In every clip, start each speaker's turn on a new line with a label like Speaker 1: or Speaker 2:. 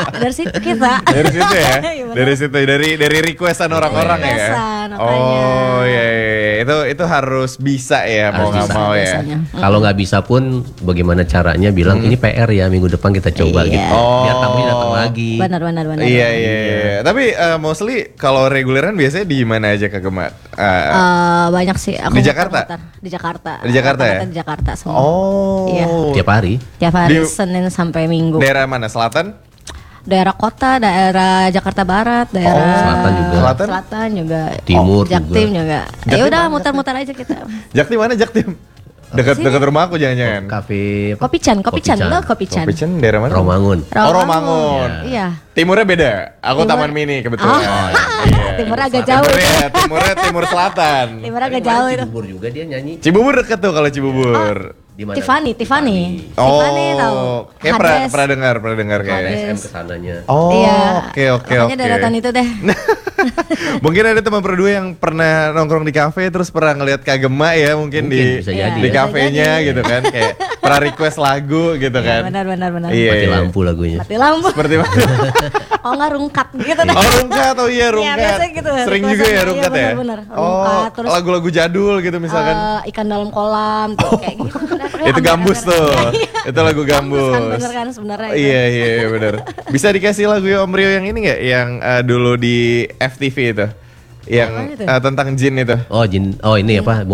Speaker 1: Dari situ kita.
Speaker 2: Dari situ ya.
Speaker 1: Iya, bener.
Speaker 2: Dari situ dari requestan orang-orang ya.
Speaker 1: Requestan, makanya.
Speaker 2: Oh iya, itu harus bisa ya mau nggak
Speaker 3: bisa,
Speaker 2: mau ya.
Speaker 1: biasanya.
Speaker 3: Kalau nggak bisa pun bagaimana caranya bilang ini PR ya minggu depan kita coba
Speaker 1: Iya.
Speaker 3: gitu. Biar tamunya datang lagi.
Speaker 1: Benar.
Speaker 2: Iya. Tapi mostly kalau reguleran biasanya di mana aja Kak Gemma?
Speaker 1: Banyak sih. Aku
Speaker 2: Di Jakarta?
Speaker 1: muter-muter. Di Jakarta.
Speaker 2: Di Jakarta ya?
Speaker 1: Rata-rata di Jakarta semua.
Speaker 2: Oh.
Speaker 1: Iya.
Speaker 3: Tiap hari.
Speaker 1: Tiap hari
Speaker 2: Di-
Speaker 1: Senin sampai Minggu.
Speaker 2: Daerah mana? Selatan?
Speaker 1: Daerah kota, daerah Jakarta Barat, daerah
Speaker 3: Selatan juga.
Speaker 1: Selatan juga.
Speaker 3: Timur
Speaker 1: Jaktim juga. Ya
Speaker 2: Jaktim
Speaker 1: udah
Speaker 2: mana?
Speaker 1: muter-muter aja kita.
Speaker 2: Jaktim mana Jaktim? Dekat rumah aku jangan-jangan.
Speaker 3: Kafe
Speaker 1: Kopi Chan, Kopi Chan, lo Kopi Chan.
Speaker 2: Kopi Cen daerah mana?
Speaker 3: Romangun.
Speaker 2: Oh, Romangun.
Speaker 1: Iya.
Speaker 2: Timurnya beda. Aku
Speaker 1: Timur-
Speaker 2: Taman Mini kebetulan.
Speaker 1: Timurnya agak jauh.
Speaker 2: Timurnya timur selatan.
Speaker 1: Timurnya agak jauh itu.
Speaker 3: Cibubur juga dia nyanyi.
Speaker 2: Cibubur deket tuh kalau Cibubur.
Speaker 3: Di mana?
Speaker 1: Tiffany tahu.
Speaker 2: Kayak
Speaker 1: Hades.
Speaker 2: pernah dengar kayaknya.
Speaker 3: SM kesananya.
Speaker 2: Oh,
Speaker 1: Iya.
Speaker 2: oke.
Speaker 1: Makanya deretan itu deh.
Speaker 2: Mungkin ada teman berdua yang pernah nongkrong di kafe terus pernah ngelihat Kak Gemma ya mungkin
Speaker 3: Mungkin,
Speaker 2: di
Speaker 3: bisa jadi
Speaker 2: di
Speaker 3: ya.
Speaker 2: kafenya
Speaker 1: Bisa jadi.
Speaker 2: gitu kan kayak pernah request lagu gitu kan.
Speaker 1: Benar.
Speaker 2: Iya.
Speaker 3: Mati lampu lagunya.
Speaker 1: Mati lampu.
Speaker 2: Seperti mana?
Speaker 1: Oh enggak rungkat gitu deh.
Speaker 2: Oh rungkat, oh iya rungkat.
Speaker 1: biasa gitu.
Speaker 2: Sering juga ya
Speaker 1: Requestan,
Speaker 2: rungkat
Speaker 1: iya,
Speaker 2: ya.
Speaker 1: benar-benar.
Speaker 2: Oh,
Speaker 1: Rungkat, terus
Speaker 2: lagu-lagu jadul gitu misalkan.
Speaker 1: ikan dalam kolam tuh kayak gitu.
Speaker 2: Itu gambus tuh. Itu lagu gambus.
Speaker 1: Kan bener kan sebenarnya itu.
Speaker 2: Iya benar. Bisa dikasih lagu Om Rio yang ini nggak? Yang dulu di FTV itu, yang
Speaker 1: Apaan itu?
Speaker 2: tentang jin itu.
Speaker 3: Oh jin. Oh ini apa?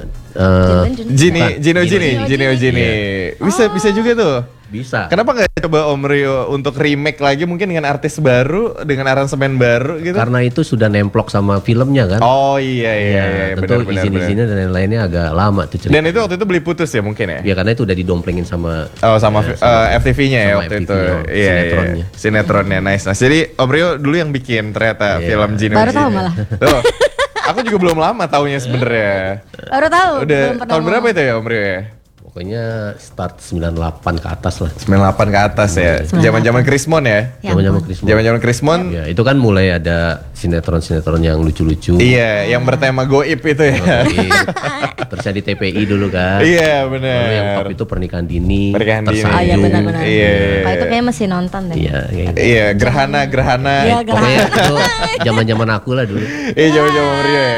Speaker 2: Gino Gini. Bisa juga tuh.
Speaker 3: Bisa.
Speaker 2: Kenapa nggak coba Om Rio untuk remake lagi mungkin dengan artis baru, dengan aransemen baru gitu?
Speaker 3: Karena itu sudah nemplok sama filmnya kan.
Speaker 2: Oh iya
Speaker 3: tentu
Speaker 2: benar.
Speaker 3: izin-izinnya dan lain-lainnya agak lama tuh cerita.
Speaker 2: Dan itu waktu itu beli putus ya mungkin ya?
Speaker 3: Ya karena itu udah didomplengin sama
Speaker 2: Sama FTV-nya ya
Speaker 3: sama
Speaker 2: waktu itu.
Speaker 3: FTV-nya, sinetronnya.
Speaker 2: Sinetronnya nice. Jadi Om Rio dulu yang bikin ternyata
Speaker 3: Iya.
Speaker 2: film Gino
Speaker 1: Baru
Speaker 2: Gini.
Speaker 1: tahu malah.
Speaker 2: Tuh. Aku juga belum lama taunya sebenarnya.
Speaker 1: Baru tahu.
Speaker 2: Udah
Speaker 1: belum pernah
Speaker 2: tahun berapa
Speaker 1: ngomong.
Speaker 2: itu ya Om Rio ya?
Speaker 3: pokoknya start 98 ke atas lah.
Speaker 2: 98 ke atas ya.
Speaker 1: 98.
Speaker 2: Zaman-zaman Krismon ya.
Speaker 1: Ya
Speaker 3: Zaman-zaman
Speaker 1: ampun.
Speaker 3: Krismon.
Speaker 2: Zaman-zaman Krismon.
Speaker 3: Ya, itu kan mulai ada sinetron-sinetron yang lucu-lucu.
Speaker 2: Iya, yang bertema goib itu ya.
Speaker 3: Oke. Terus ada di TPI dulu kan.
Speaker 2: Iya,
Speaker 3: Lalu yang top
Speaker 2: benar.
Speaker 3: itu pernikahan dini.
Speaker 2: Pernikahan dini.
Speaker 3: Tersanjung.
Speaker 1: Ah iya benar-benar.
Speaker 2: Iya.
Speaker 1: Kalau itu kayak masih nonton deh.
Speaker 3: Iya, kayak gitu.
Speaker 2: Iya, gerhana.
Speaker 1: Iya,
Speaker 3: Pokoknya itu zaman-zaman aku lah dulu.
Speaker 2: Iya, zaman-zaman Rio ya.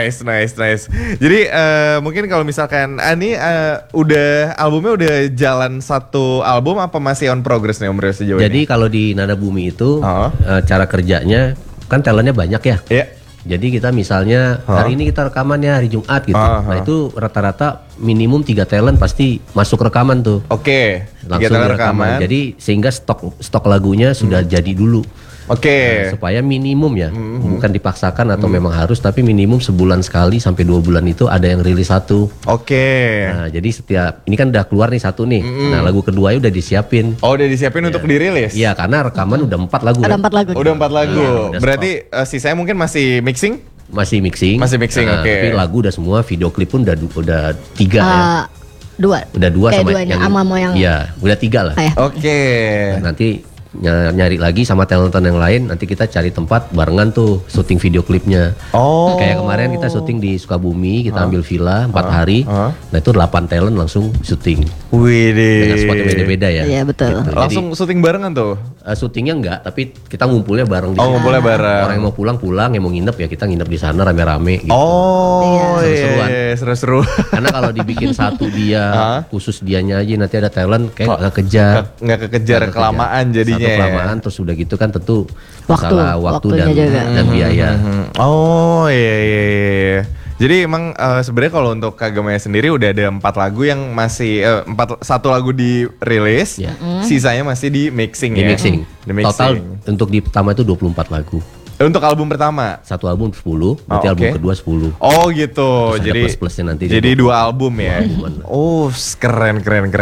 Speaker 2: Nice. Jadi mungkin kalau misalkan ini udah albumnya udah jalan satu album apa masih on progress nih Om Rio sejauh
Speaker 3: Jadi
Speaker 2: ini?
Speaker 3: kalau di Nada Bumi itu
Speaker 2: Oh.
Speaker 3: cara kerjanya kan talentnya banyak ya.
Speaker 2: Iya.
Speaker 3: Jadi kita misalnya hari ini kita rekamannya hari Jumat gitu. Nah itu rata-rata minimum 3 talent pasti masuk rekaman tuh.
Speaker 2: Oke.
Speaker 3: Langsung
Speaker 2: Kita
Speaker 3: rekaman. Jadi sehingga stok lagunya sudah jadi dulu.
Speaker 2: Oke.
Speaker 3: Supaya minimum ya, bukan dipaksakan atau memang harus, tapi minimum sebulan sekali sampai 2 bulan itu ada yang rilis satu.
Speaker 2: Oke.
Speaker 3: Nah jadi setiap ini kan udah keluar nih satu nih. Nah lagu keduanya udah disiapin.
Speaker 2: Oh, udah disiapin untuk dirilis?
Speaker 3: Iya karena rekaman udah 4 lagu.
Speaker 1: Ada
Speaker 3: kan?
Speaker 1: 4 lagu.
Speaker 2: Udah 4 lagu.
Speaker 3: Iya, udah
Speaker 2: Berarti sisanya mungkin masih mixing?
Speaker 3: Masih mixing.
Speaker 2: Masih mixing,
Speaker 3: Nah,
Speaker 2: oke.
Speaker 3: Tapi lagu udah semua, video klip pun udah 3 ya.
Speaker 1: 2.
Speaker 3: Udah 2
Speaker 1: kayak
Speaker 3: sama
Speaker 1: duanya, sama mau yang
Speaker 3: Iya, udah 3 lah.
Speaker 1: kayak.
Speaker 2: Oke.
Speaker 3: Nanti nyari lagi sama talent yang lain, nanti kita cari tempat barengan tuh syuting video klipnya.
Speaker 2: Oh.
Speaker 3: Kayak kemarin kita syuting di Sukabumi, kita ambil villa 4 hari. Nah itu 8 talent langsung syuting dengan spot yang
Speaker 2: Widih.
Speaker 3: beda-beda ya.
Speaker 1: Iya, betul.
Speaker 3: Gitu.
Speaker 2: Langsung syuting barengan tuh?
Speaker 3: Syutingnya enggak, tapi kita ngumpulnya bareng di
Speaker 2: Oh,
Speaker 3: sana.
Speaker 2: ngumpulnya bareng.
Speaker 3: Orang yang mau pulang, yang mau nginep ya kita nginep di sana rame-rame gitu.
Speaker 2: Oh,
Speaker 3: Seru-seruan.
Speaker 2: seru-seru.
Speaker 3: Karena kalau dibikin satu dia khusus dianya aja nanti ada talent kayak nggak kejar.
Speaker 2: Nggak kekejar kelamaan jadinya.
Speaker 3: Satu
Speaker 2: ya.
Speaker 3: kelamaan terus udah gitu kan tentu
Speaker 1: Waktu,
Speaker 3: masalah waktu
Speaker 1: waktunya juga.
Speaker 3: dan biaya.
Speaker 2: Oh iya. Jadi emang sebenarnya kalau untuk Kagamaya sendiri udah ada 4 lagu yang masih 1 lagu dirilis,
Speaker 3: Ya.
Speaker 2: sisanya masih di mixing
Speaker 3: Di
Speaker 2: ya.
Speaker 3: mixing.
Speaker 2: Di mixing.
Speaker 3: Total untuk di pertama itu 24 lagu.
Speaker 2: Untuk album pertama.
Speaker 3: Satu album 10, berarti
Speaker 2: Oh,
Speaker 3: album
Speaker 2: oke.
Speaker 3: kedua 10.
Speaker 2: Oh gitu.
Speaker 3: Terus ada
Speaker 2: Jadi
Speaker 3: plus-plusnya nanti.
Speaker 2: Jadi 2 album ya. Oh, keren.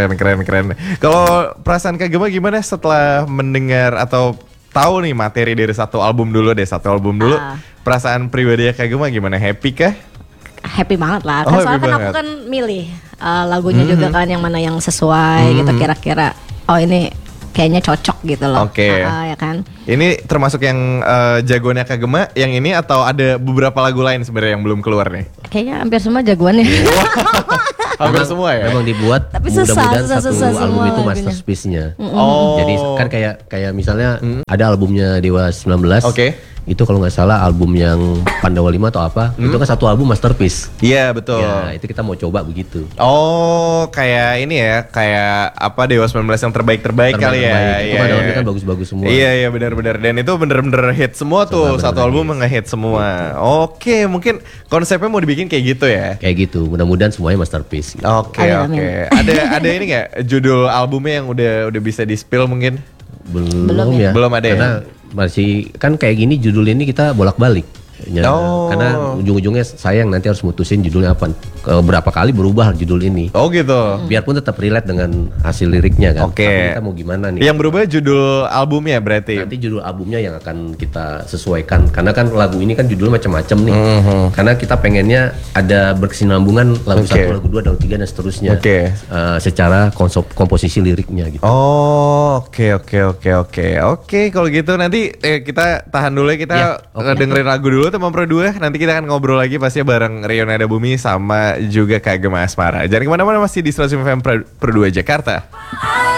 Speaker 2: Kalau perasaan Kagama gimana setelah mendengar atau tahu nih materi dari satu album dulu? Perasaan pribadi Kagama gimana? Happy kah?
Speaker 1: Happy banget lah.
Speaker 2: Oh,
Speaker 1: Kan soalnya
Speaker 2: happy
Speaker 1: kan aku
Speaker 2: banget.
Speaker 1: kan milih lagunya juga kan yang mana yang sesuai gitu kira-kira. Oh ini kayaknya cocok gitu loh.
Speaker 2: Oke.
Speaker 1: Ya kan.
Speaker 2: Ini termasuk yang jagoannya Kagama yang ini atau ada beberapa lagu lain sebenarnya yang belum keluar nih?
Speaker 1: Kayaknya hampir semua jagoannya.
Speaker 2: Hampir semua ya.
Speaker 3: Memang dibuat
Speaker 1: Tapi susah,
Speaker 3: mudah-mudahan
Speaker 1: susah,
Speaker 3: satu
Speaker 1: susah
Speaker 3: album
Speaker 1: semua
Speaker 3: itu
Speaker 1: lagunya.
Speaker 3: masterpiece-nya.
Speaker 2: Oh.
Speaker 3: Jadi kan kayak misalnya ada albumnya Dewa 19.
Speaker 2: Oke.
Speaker 3: Itu kalau nggak salah album yang Pandawa 5 atau apa, itu kan satu album masterpiece.
Speaker 2: Iya betul.
Speaker 3: Ya, itu kita mau coba begitu.
Speaker 2: Oh, kayak ini ya, kayak apa Dewa 19 yang terbaik kali ya.
Speaker 3: Terbaik. Itu
Speaker 2: Iya,
Speaker 3: Pandawa 5
Speaker 2: iya.
Speaker 3: kan bagus-bagus semua.
Speaker 2: Iya benar-benar, dan itu bener-bener hit semua tuh,
Speaker 3: bener-bener
Speaker 2: satu album nge-hit semua. Oke, mungkin konsepnya mau dibikin kayak gitu ya.
Speaker 3: Kayak gitu. Mudah-mudahan semuanya masterpiece.
Speaker 2: Oke
Speaker 1: Amin,
Speaker 2: oke. Ada ini nggak judul albumnya yang udah bisa di-spill mungkin?
Speaker 3: Belum
Speaker 1: ya?
Speaker 3: ya.
Speaker 2: Belum ada ya?
Speaker 3: Karena masih kan kayak gini judul ini kita bolak-balik. Ya,
Speaker 2: Oh.
Speaker 3: Karena ujung-ujungnya sayang nanti harus mutusin judulnya apa. Berapa kali berubah judul ini.
Speaker 2: Oh gitu.
Speaker 3: Biarpun tetap relate dengan hasil liriknya kan.
Speaker 2: Oke.
Speaker 3: Tapi kita mau gimana nih?
Speaker 2: Yang berubah judul albumnya berarti.
Speaker 3: Nanti judul albumnya yang akan kita sesuaikan. Karena kan lagu ini kan judulnya macam-macam nih. Karena kita pengennya ada berkesinambungan lagu
Speaker 2: Oke.
Speaker 3: 1, lagu 2, lagu 3 dan seterusnya.
Speaker 2: Oke.
Speaker 3: Secara komposisi liriknya gitu.
Speaker 2: Oh, oke. Kalau gitu nanti kita tahan dulu ya, kita
Speaker 3: Ya, oke.
Speaker 2: dengerin lagu dulu teman Pro 2. Nanti kita akan ngobrol lagi pastinya bareng Rio Nada Bumi sama juga Kak Gema Asmara. Jangan kemana-mana, masih di 105 FM Pro 2 Jakarta.